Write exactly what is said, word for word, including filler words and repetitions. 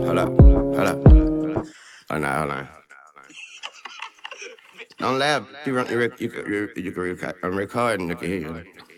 hold up, hold up. Hold on, hold on. Don't laugh. You, run, you, rec- you, can- you, you can record. I'm recording. You can hear you.